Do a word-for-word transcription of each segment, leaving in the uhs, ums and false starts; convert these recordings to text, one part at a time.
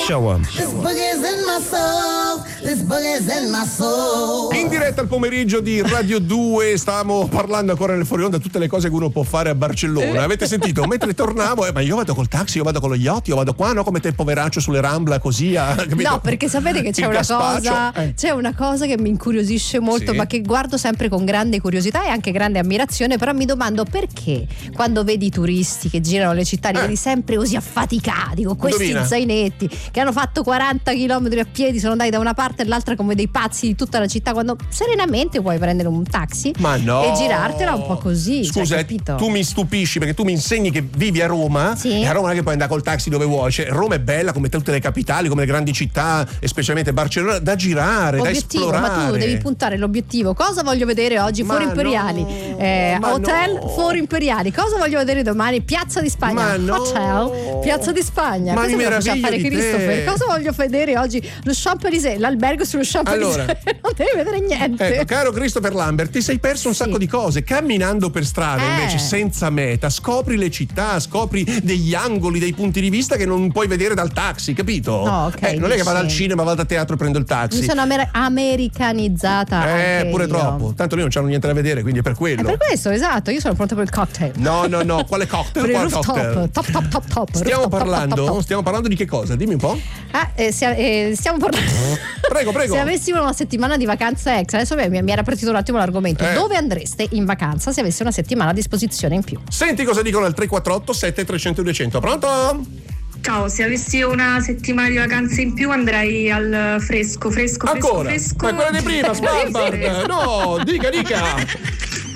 Show. This boogie's in my soul. This boogie's in my soul. In diretta al pomeriggio di Radio due stavamo parlando ancora nel fuori onda tutte le cose che uno può fare a Barcellona. Avete sentito? Mentre tornavo, eh, ma io vado col taxi, io vado con lo yacht, io vado qua, no? Come te poveraccio sulle Rambla così. A, capito? No, perché sapete che c'è Il una Gaspaccio, cosa, eh. c'è una cosa che mi incuriosisce molto, Sì. ma che guardo sempre con grande curiosità e anche grande ammirazione, però mi domando perché quando vedi i turisti che girano le città li Eh. vedi sempre così affaticati con questi Indovina. zainetti che hanno fatto quaranta chilometri a piedi, sono andati da una parte all'altra come dei pazzi di tutta la città, quando serenamente puoi prendere un taxi Ma no. e girartela un po' così. Scusa, cioè, eh, capito? tu mi stupisci perché tu mi insegni che vivi a Roma. Sì. E a Roma non è che puoi andare col taxi dove vuoi. Cioè, Roma è bella come tutte le capitali, come le grandi città, e specialmente Barcellona, da girare, Obiettivo, da esplorare. ma tu devi puntare l'obiettivo. Cosa voglio vedere oggi? Ma Foro Imperiali, no, eh, ma hotel no. Foro Imperiali. Cosa voglio vedere domani? Piazza di Spagna, Ma no. hotel Piazza di Spagna. Ma Cosa mi mi faccia meraviglio fare di te. Christopher? Cosa voglio vedere oggi? Lo Champs-Élysées, l'albergo sullo Champs-Élysées. Allora. Non devi vedere niente. Ecco, caro Christopher Lambert, ti sei perso un Sì. sacco di cose. Camminando per strada, Eh. invece, senza meta, scopri le città, scopri degli angoli, dei punti di vista che non puoi vedere dal taxi, capito? No, ok, Eh, non è che dici. vado al cinema, vado a teatro e prendo il taxi. Mi sono amer- americanizzata. Eh, anche pure io. troppo. Tanto lì non c'hanno niente da vedere, quindi è per quello. È per questo, esatto. Io sono pronta per il cocktail. No, no, no, quale cocktail? Per il Quale rooftop, cocktail? top top top top. Stiamo rooftop, top, top, parlando, top, top. stiamo parlando di che cosa? Dimmi un po'. Ah, eh, sia- eh, stiamo parlando. Prego, prego. Se avessimo una settimana di vacanza extra, adesso mi, mi era partito un attimo l'argomento. Eh. Dove andreste in vacanza se avessi una settimana a disposizione in più? Senti cosa dicono al tre quattro otto sette tre zero zero due zero zero. Pronto? Ciao, se avessi una settimana di vacanze in più andrei al fresco, fresco, fresco, Ancora? fresco. Ma quella di prima, Svalbard. No, dica, dica.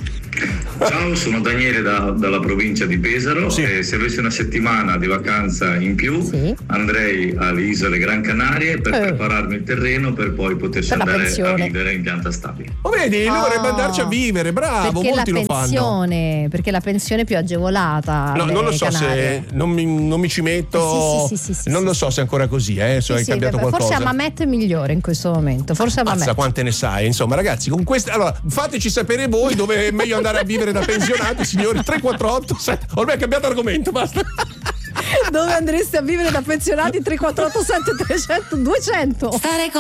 Ciao, sono Daniele da- dalla provincia di Pesaro Sì. e se avessi una settimana di vacanza in più Sì. andrei alle isole Gran Canarie per Eh. prepararmi il terreno per poi potersi Per la andare a pensione. vivere in pianta stabile. Oh, vedi, lui Oh. vorrebbe andarci a vivere, bravo, perché molti la lo fanno. pensione, perché la pensione è più agevolata. No, alle non lo so Canarie. se non mi, non mi ci metto. Sì, sì, sì, sì, sì, non sì. lo so se è ancora così, eh, se Sì, è sì, cambiato beh, qualcosa. forse Amamet è migliore in questo momento. Forse Amamet. Mazza quante ne sai, insomma, ragazzi, con queste. Allora, fateci sapere voi dove è meglio andare a vivere da pensionati, signori. tre quattro otto sette. Ormai è cambiato argomento, basta. Dove andreste a vivere da pensionati? tre quattro otto sette tre zero zero due zero zero. Stare con